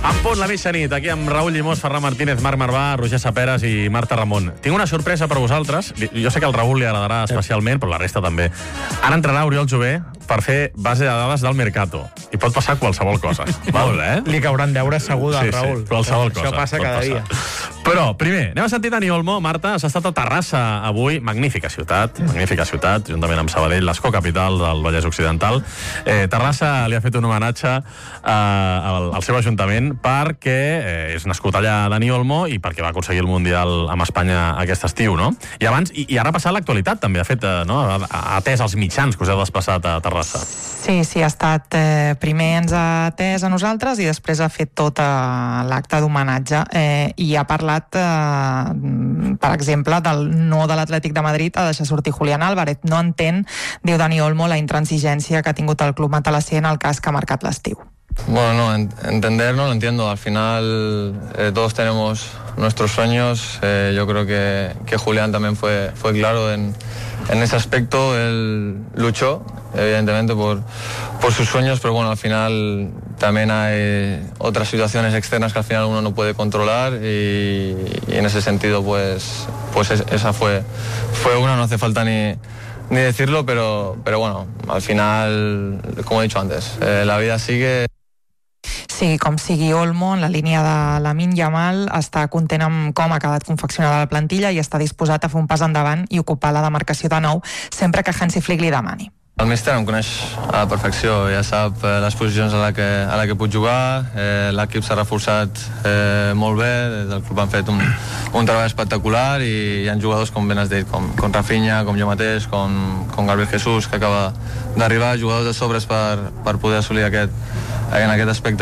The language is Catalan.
En punt la mitjanit, aquí amb Raül Llimós, Ferran Martínez, Marc Marvà, Roger Saperas i Marta Ramon. Tinc una sorpresa per vosaltres. Jo sé que al Raül li agradarà especialment, però la resta també. Ara entrarà Oriol Jové per fer base de dades del Mercato. I pot passar qualsevol cosa. Molt bé, Li cauran deures segur del Raül. Sí, qualsevol cosa. Això passa cada dia. Però, primer, anem a sentir Dani Olmo. Marta, has estat a Terrassa avui. Magnífica ciutat, juntament amb Sabadell, l'escó capital del Vallès Occidental. Terrassa li ha fet un homenatge al seu ajuntament perquè és nascut allà Dani Olmo i perquè va aconseguir el Mundial amb Espanya aquest estiu, no? I ara ha passat l'actualitat, també. Ha fet, no? Ha atès els mitjans que us heu desplaçat a Terrassa. Sí, ha estat... primer ens ha atès a nosaltres i després ha fet tot l'acte d'homenatge i ha parlat, per exemple, del no de l'Atlètic de Madrid a deixar sortir Julián Álvarez. No entén, diu Dani Olmo, la intransigència que ha tingut el club matalasser en el cas que ha marcat l'estiu. Bueno, no, entender no lo entiendo. Al final todos tenemos nuestros sueños. Yo creo que Julián también fue claro en ese aspecto. Él luchó, evidentemente, por sus sueños, pero bueno, al final también hay otras situaciones externas que al final uno no puede controlar y en ese sentido, pues esa fue una, no hace falta ni decirlo, pero bueno, al final, como he dicho antes, la vida sigue. Sí, com sigui, Olmo, en la línia de Lamine Yamal, està content amb com ha quedat confeccionada la plantilla i està disposat a fer un pas endavant i ocupar la demarcació de nou sempre que Hansi Flick li demani. El míster em coneix a la perfecció, ja sap les posicions a la que puc jugar, l'equip s'ha reforçat molt bé, des del club han fet un treball espectacular i hi ha jugadors, com ben has dit, com Rafinha, com jo mateix, com Gabriel Jesús, que acaba d'arribar, jugadors de sobres per poder assolir en aquest aspecte